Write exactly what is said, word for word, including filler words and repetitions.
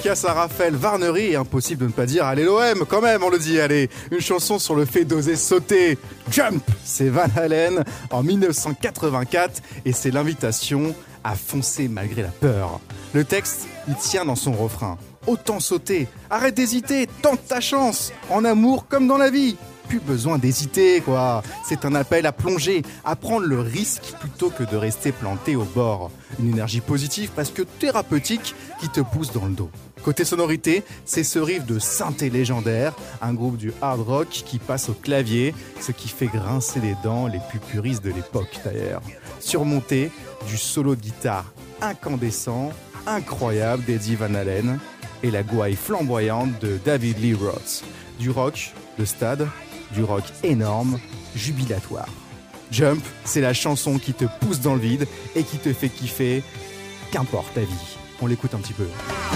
dédicace à Raphaël Varnery et impossible de ne pas dire allez l'O M quand même, on le dit, allez. Une chanson sur le fait d'oser sauter. Jump, c'est Van Halen en dix-neuf cent quatre-vingt-quatre et c'est l'invitation à foncer malgré la peur. Le texte, il tient dans son refrain. Autant sauter, arrête d'hésiter, tente ta chance, en amour comme dans la vie. Plus besoin d'hésiter, quoi. C'est un appel à plonger, à prendre le risque plutôt que de rester planté au bord. Une énergie positive parce que thérapeutique qui te pousse dans le dos. Côté sonorité, c'est ce riff de synthé légendaire, un groupe du hard rock qui passe au clavier, ce qui fait grincer les dents les plus puristes de l'époque d'ailleurs. Surmonté du solo de guitare incandescent, incroyable d'Eddie Van Halen et la gouaille flamboyante de David Lee Roth. Du rock de stade, du rock énorme, jubilatoire. Jump, c'est la chanson qui te pousse dans le vide et qui te fait kiffer, qu'importe ta vie. On l'écoute un petit peu.